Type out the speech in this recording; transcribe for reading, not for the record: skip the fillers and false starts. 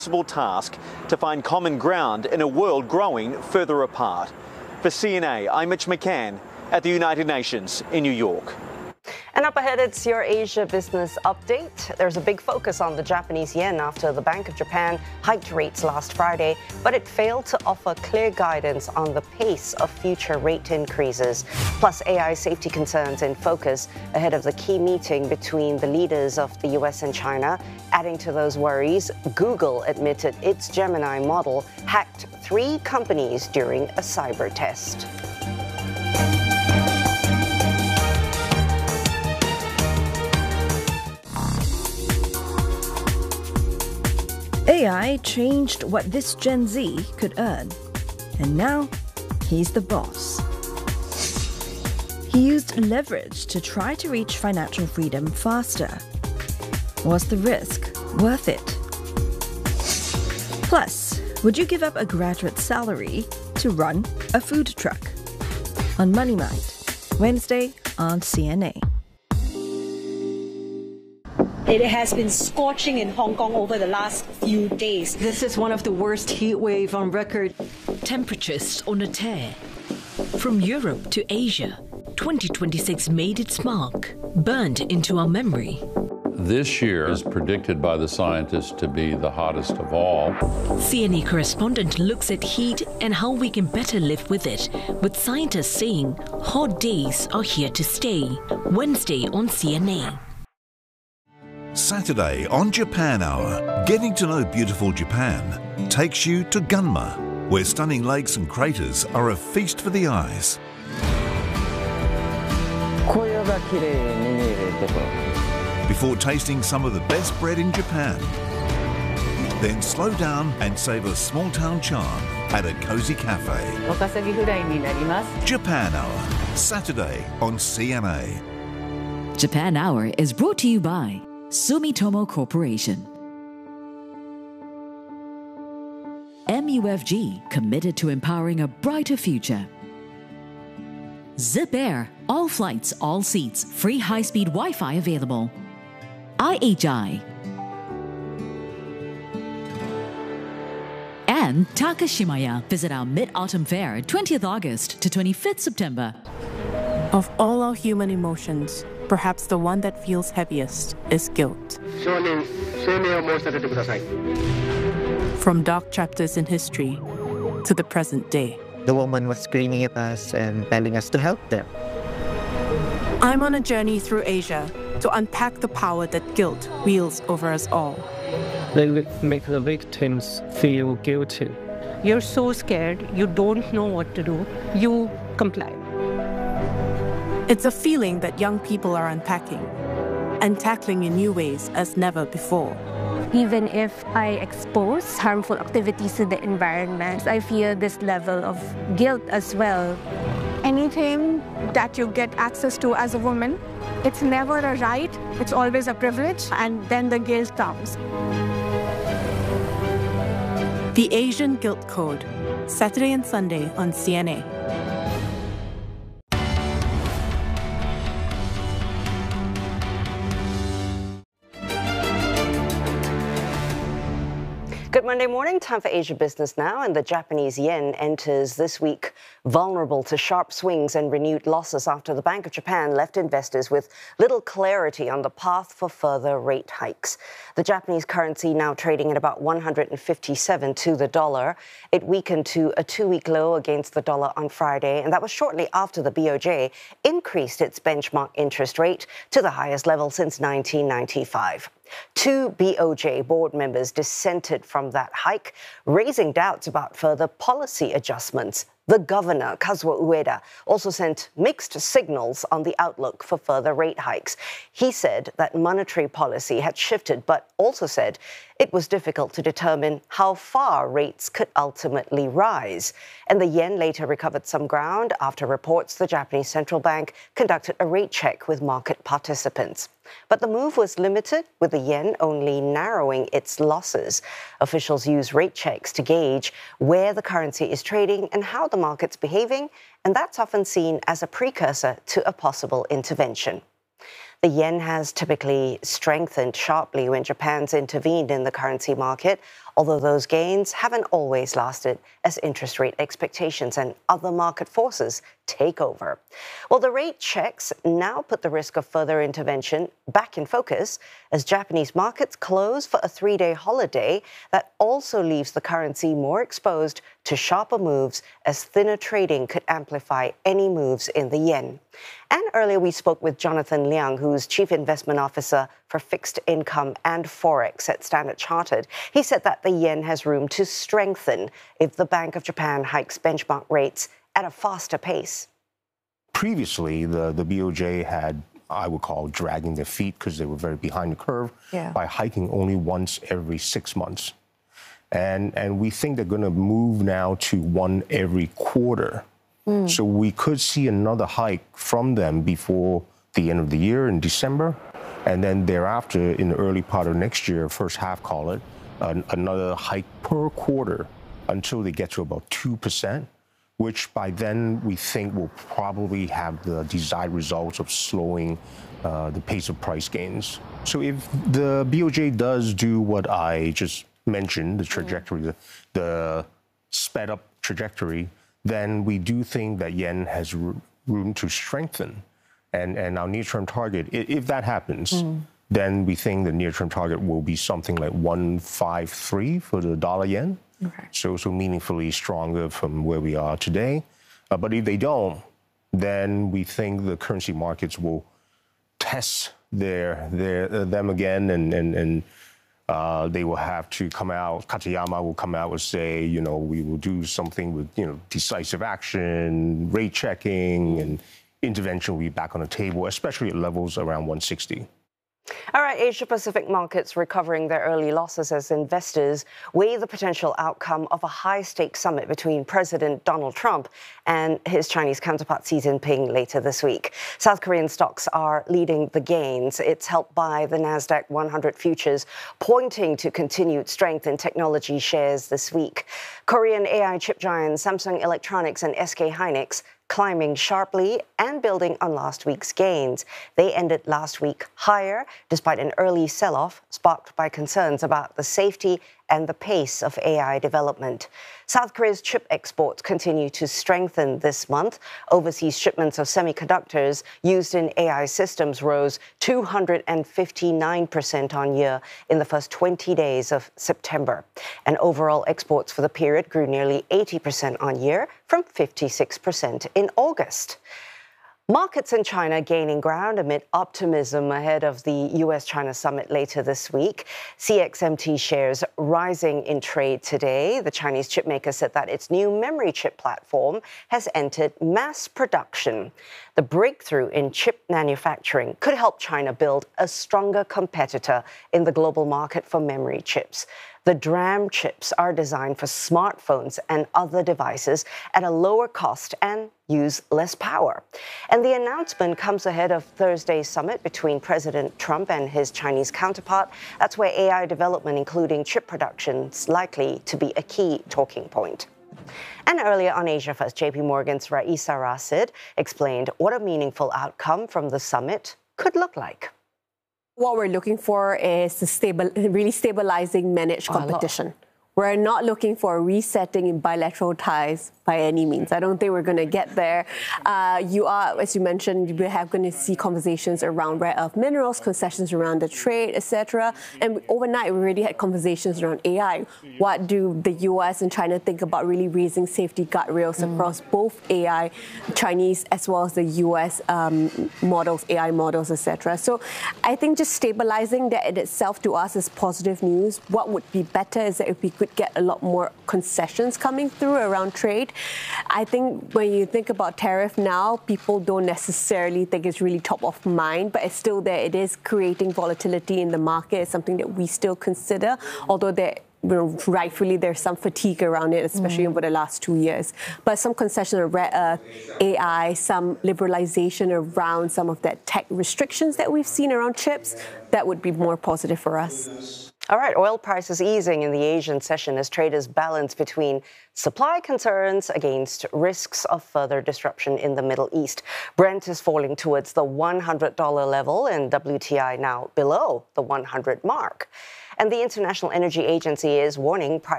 Impossible task to find common ground in a world growing further apart. For CNA, I'm Mitch McCann at the United Nations in New York. And up ahead, it's your Asia Business Update. There's a big focus on the Japanese yen after the Bank of Japan hiked rates last Friday, but it failed to offer clear guidance on the pace of future rate increases. Plus, AI safety concerns in focus ahead of the key meeting between the leaders of the US and China. Adding to those worries, Google admitted its Gemini model hacked 3 companies during a cyber test. AI changed what this Gen Z could earn, and now he's the boss. He used leverage to try to reach financial freedom faster. Was the risk worth it? Plus, would you give up a graduate salary to run a food truck? On Money Mind, Wednesday on CNA. It has been scorching in Hong Kong over the last few days. This is one of the worst heat wave on record. Temperatures on a tear. From Europe to Asia, 2026 made its mark, burned into our memory. This year is predicted by the scientists to be the hottest of all. CNA correspondent looks at heat and how we can better live with it, with scientists saying hot days are here to stay. Wednesday on CNA. Saturday on Japan Hour, getting to know beautiful Japan takes you to Gunma, where stunning lakes and craters are a feast for the eyes. Before tasting some of the best bread in Japan, then slow down and savour small-town charm at a cozy cafe. Japan Hour, Saturday on CNA. Japan Hour is brought to you by Sumitomo Corporation. MUFG, committed to empowering a brighter future. Zip Air, all flights, all seats, free high-speed Wi-Fi available. IHI. And Takashimaya. Visit our Mid-Autumn Fair, 20th August to 25th September. Of all our human emotions, perhaps the one that feels heaviest is guilt. From dark chapters in history to the present day. The woman was screaming at us and telling us to help them. I'm on a journey through Asia to unpack the power that guilt wields over us all. They make the victims feel guilty. You're so scared, you don't know what to do, you comply. It's a feeling that young people are unpacking and tackling in new ways as never before. Even if I expose harmful activities to the environment, I feel this level of guilt as well. Anything that you get access to as a woman, it's never a right, it's always a privilege, and then the guilt comes. The Asian Guilt Code, Saturday and Sunday on CNA. Good Monday morning, time for Asia Business Now, and the Japanese yen enters this week vulnerable to sharp swings and renewed losses after the Bank of Japan left investors with little clarity on the path for further rate hikes. The Japanese currency now trading at about 157 to the dollar. It weakened to a 2-week low against the dollar on Friday, and that was shortly after the BOJ increased its benchmark interest rate to the highest level since 1995. 2 BOJ board members dissented from that hike, raising doubts about further policy adjustments. The governor, Kazuo Ueda, also sent mixed signals on the outlook for further rate hikes. He said that monetary policy had shifted, but also said it was difficult to determine how far rates could ultimately rise. And the yen later recovered some ground after reports the Japanese central bank conducted a rate check with market participants. But the move was limited, with the yen only narrowing its losses. Officials use rate checks to gauge where the currency is trading and how the market's behaving, and that's often seen as a precursor to a possible intervention. The yen has typically strengthened sharply when Japan's intervened in the currency market, although those gains haven't always lasted as interest rate expectations and other market forces take over. Well, the rate checks now put the risk of further intervention back in focus as Japanese markets close for a 3-day holiday that also leaves the currency more exposed to sharper moves as thinner trading could amplify any moves in the yen. And earlier we spoke with Jonathan Liang, who's Chief Investment Officer for Fixed Income and Forex at Standard Chartered. He said that the yen has room to strengthen if the Bank of Japan hikes benchmark rates at a faster pace. Previously, the BOJ had, I would call, dragging their feet because they were very behind the curve by hiking only once every 6 months. And we think they're going to move now to one every quarter. So we could see another hike from them before the end of the year in December. And then thereafter, in the early part of next year, first half, call it, another hike per quarter until they get to about 2%, which by then we think will probably have the desired results of slowing the pace of price gains. So if the BOJ does do what I just mentioned, the trajectory, the sped up trajectory, then we do think that yen has room to strengthen. And our near-term target, if that happens, then we think the near-term target will be something like 153 for the dollar yen. Okay. So meaningfully stronger from where we are today. But if they don't, then we think the currency markets will test them again, and they will have to come out. Katayama will come out and say, we will do something with, decisive action, rate checking, and intervention will be back on the table, especially at levels around 160. All right, Asia-Pacific markets recovering their early losses as investors weigh the potential outcome of a high-stakes summit between President Donald Trump and his Chinese counterpart Xi Jinping later this week. South Korean stocks are leading the gains. It's helped by the Nasdaq 100 futures, pointing to continued strength in technology shares this week. Korean AI chip giants Samsung Electronics and SK Hynix climbing sharply and building on last week's gains. They ended last week higher, despite an early sell-off sparked by concerns about the safety and the pace of AI development. South Korea's chip exports continue to strengthen this month. Overseas shipments of semiconductors used in AI systems rose 259% on year in the first 20 days of September. And overall exports for the period grew nearly 80% on year from 56% in August. Markets in China gaining ground amid optimism ahead of the US-China summit later this week. CXMT shares rising in trade today. The Chinese chipmaker said that its new memory chip platform has entered mass production. The breakthrough in chip manufacturing could help China build a stronger competitor in the global market for memory chips. The DRAM chips are designed for smartphones and other devices at a lower cost and use less power. And the announcement comes ahead of Thursday's summit between President Trump and his Chinese counterpart. That's where AI development, including chip production, is likely to be a key talking point. And earlier on Asia First, JP Morgan's Raisa Rasid explained what a meaningful outcome from the summit could look like. What we're looking for is really stabilizing managed competition. We're not looking for resetting in bilateral ties by any means. I don't think we're going to get there. As you mentioned, we're going to see conversations around rare earth minerals, concessions around the trade, etc. And overnight, we already had conversations around AI. What do the US and China think about really raising safety guardrails across both AI, Chinese, as well as the US models, AI models, etc. So I think just stabilizing that in itself to us is positive news. What would be better is that if we could get a lot more concessions coming through around trade. I think when you think about tariff now, people don't necessarily think it's really top of mind, but it's still there. It is creating volatility in the market. It's something that we still consider, although rightfully there's some fatigue around it, especially over the last 2 years. But some concession of rare earth, AI, some liberalization around some of that tech restrictions that we've seen around chips, that would be more positive for us. All right, oil prices easing in the Asian session as traders balance between supply concerns against risks of further disruption in the Middle East. Brent is falling towards the $100 level and WTI now below the 100 mark. And the International Energy Agency is warning